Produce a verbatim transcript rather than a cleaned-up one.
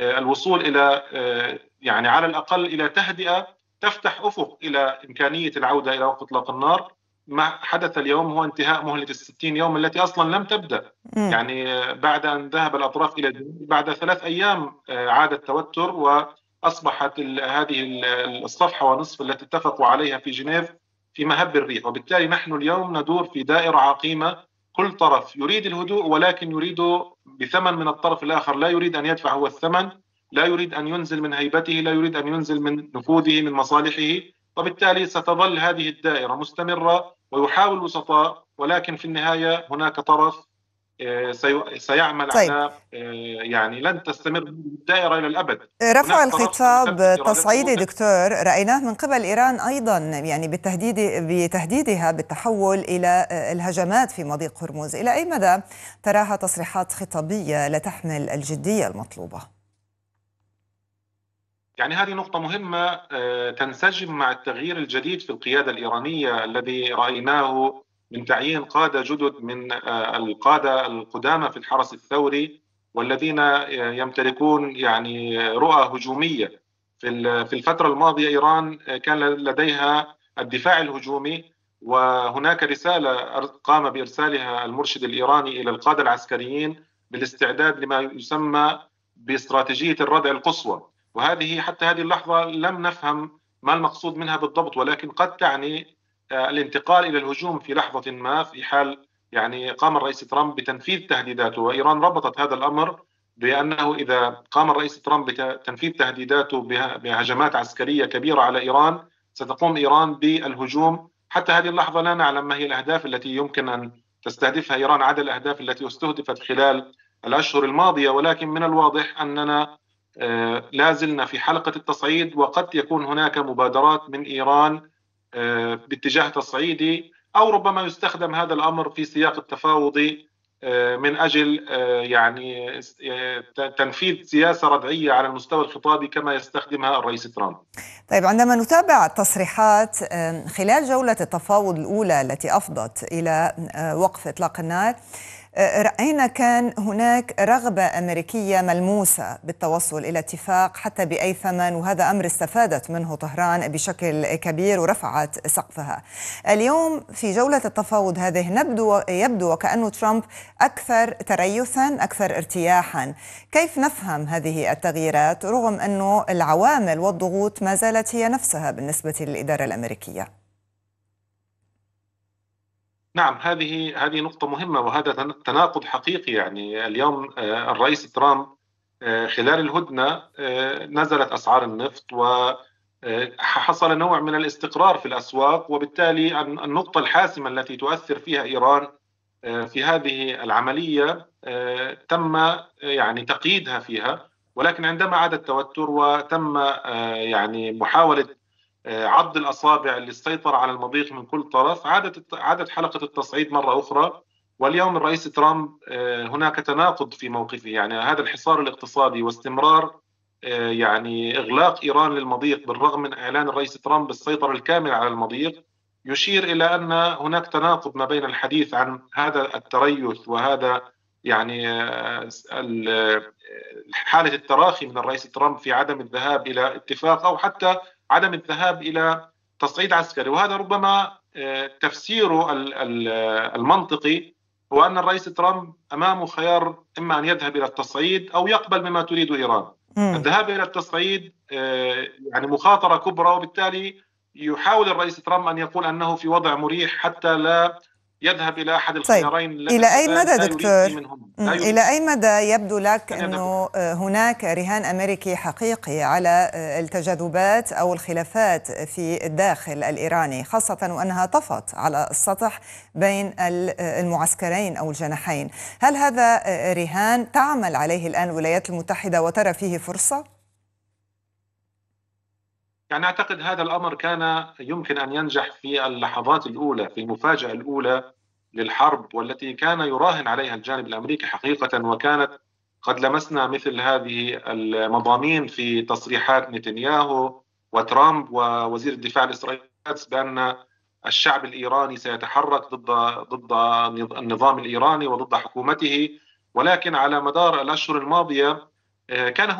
الوصول إلى يعني على الأقل إلى تهدئة تفتح أفق إلى إمكانية العودة إلى وقف إطلاق النار. ما حدث اليوم هو انتهاء مهلة الستين يوم التي أصلا لم تبدأ. مم. يعني بعد أن ذهب الأطراف إلى الجنوب بعد ثلاث أيام عاد التوتر، وأصبحت هذه الصفحة ونصف التي اتفقوا عليها في جنيف في مهب الريح. وبالتالي نحن اليوم ندور في دائرة عقيمة، كل طرف يريد الهدوء ولكن يريده بثمن من الطرف الآخر، لا يريد أن يدفع هو الثمن، لا يريد أن ينزل من هيبته، لا يريد أن ينزل من نفوذه من مصالحه. وبالتالي ستظل هذه الدائرة مستمرة ويحاول الوسطاء، ولكن في النهاية هناك طرف سيعمل طيب، على يعني لن تستمر الدائرة إلى الأبد. رفع هناك طرف سيثبت الخطاب تصعيدي إرادته. دكتور رأيناه من قبل إيران أيضا، يعني بالتهديد بتهديدها بالتحول إلى الهجمات في مضيق هرمز. إلى أي مدى تراها تصريحات خطابية لا تحمل الجدية المطلوبة؟ يعني هذه نقطة مهمة تنسجم مع التغيير الجديد في القيادة الإيرانية الذي رأيناه من تعيين قادة جدد من القادة القدامى في الحرس الثوري، والذين يمتلكون يعني رؤى هجومية. في في الفترة الماضية إيران كان لديها الدفاع الهجومي، وهناك رسالة قام بإرسالها المرشد الإيراني إلى القادة العسكريين بالاستعداد لما يسمى باستراتيجية الردع القصوى. وهذه حتى هذه اللحظة لم نفهم ما المقصود منها بالضبط، ولكن قد تعني الانتقال إلى الهجوم في لحظة ما، في حال يعني قام الرئيس ترامب بتنفيذ تهديداته. وإيران ربطت هذا الأمر بأنه إذا قام الرئيس ترامب بتنفيذ تهديداته بهجمات عسكرية كبيرة على إيران، ستقوم إيران بالهجوم. حتى هذه اللحظة لا نعلم ما هي الأهداف التي يمكن أن تستهدفها إيران عدا الأهداف التي استهدفت خلال الأشهر الماضية، ولكن من الواضح أننا لا زلنا في حلقة التصعيد، وقد يكون هناك مبادرات من إيران باتجاه تصعيدي، أو ربما يستخدم هذا الأمر في سياق التفاوضي من أجل يعني تنفيذ سياسة ردعية على المستوى الخطابي كما يستخدمها الرئيس ترامب. طيب، عندما نتابع التصريحات خلال جولة التفاوض الأولى التي أفضت إلى وقف إطلاق النار، رأينا كان هناك رغبة أمريكية ملموسة بالتوصل إلى اتفاق حتى بأي ثمن، وهذا أمر استفادت منه طهران بشكل كبير ورفعت سقفها. اليوم في جولة التفاوض هذه نبدو يبدو وكأنه ترامب أكثر تريثا، أكثر ارتياحا. كيف نفهم هذه التغييرات رغم أنه العوامل والضغوط ما زالت هي نفسها بالنسبة للإدارة الأمريكية؟ نعم، هذه هذه نقطة مهمة، وهذا تناقض حقيقي. يعني اليوم الرئيس ترامب خلال الهدنة نزلت أسعار النفط وحصل نوع من الاستقرار في الأسواق، وبالتالي النقطة الحاسمة التي تؤثر فيها إيران في هذه العملية تم يعني تقييدها فيها. ولكن عندما عاد التوتر وتم يعني محاولة عض الأصابع للسيطرة على المضيق من كل طرف، عادت عادت حلقة التصعيد مرة أخرى. واليوم الرئيس ترامب هناك تناقض في موقفه. يعني هذا الحصار الاقتصادي واستمرار يعني إغلاق إيران للمضيق بالرغم من إعلان الرئيس ترامب بالسيطرة الكاملة على المضيق، يشير إلى أن هناك تناقض ما بين الحديث عن هذا التريث وهذا يعني حالة التراخي من الرئيس ترامب في عدم الذهاب إلى اتفاق أو حتى عدم الذهاب إلى تصعيد عسكري. وهذا ربما تفسيره المنطقي هو أن الرئيس ترامب أمامه خيار، إما أن يذهب إلى التصعيد أو يقبل بما تريد إيران. م. الذهاب إلى التصعيد يعني مخاطرة كبرى، وبالتالي يحاول الرئيس ترامب أن يقول أنه في وضع مريح حتى لا يذهب إلى أحد الخيارين. طيب، إلى أي مدى دكتور إلى أي مدى يبدو لك أنه هناك رهان أمريكي حقيقي على التجاذبات أو الخلافات في الداخل الإيراني، خاصة وأنها طفت على السطح بين المعسكرين أو الجناحين؟ هل هذا رهان تعمل عليه الآن الولايات المتحدة وترى فيه فرصة؟ يعني أعتقد هذا الأمر كان يمكن أن ينجح في اللحظات الأولى، في المفاجأة الأولى للحرب، والتي كان يراهن عليها الجانب الأمريكي حقيقة. وكانت قد لمسنا مثل هذه المضامين في تصريحات نتنياهو وترامب ووزير الدفاع الإسرائيلي بأن الشعب الإيراني سيتحرك ضد ضد النظام الإيراني وضد حكومته. ولكن على مدار الأشهر الماضية كان